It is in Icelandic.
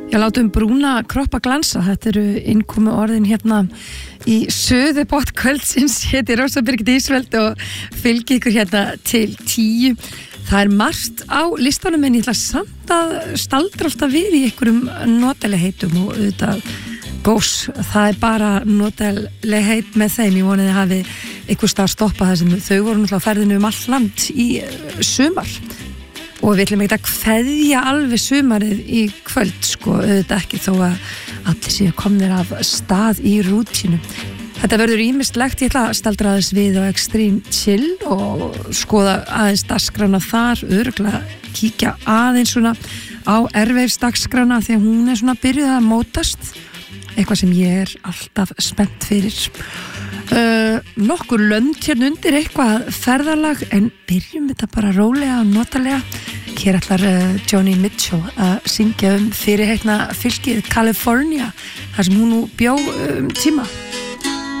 Já, látum brúna kroppa glansa. Þetta eru innkomu orðin hérna í söðupott kvöldsins. Héti Rósa Birgit Ísveld og fylgi ykkur hérna til 10. Það margt á listanum en ég ætla samt að staldra alltaf við í einhverjum notalegheitum og auðvitað gós. Það bara notalegheit með þeim. Ég voniði hafi einhver stað stoppað það sem þau voru náttúrulega á ferðinu all land í sumar. Og við ætlum ekki að kveðja alveg sumarið í kvöld, sko, auðvitað ekki þó að allir séu komnir af stað í rútínu. Þetta verður ýmislegt, ég ætla að staldra aðeins við á Extreme Chill og skoða aðeins dagskrána þar, örugglega kíkja aðeins svona á Airwaves-dagskrána því að hún er svona byrjuð að mótast, eitthvað sem ég alltaf spennt fyrir. Nokkur lönd hérna undir eitthvað ferðalag en byrjum þetta bara rólega og notalega. Hér ætlar Joni Mitchell að syngja fyrirheitna fylkið California þar sem hún nú bjó tíma.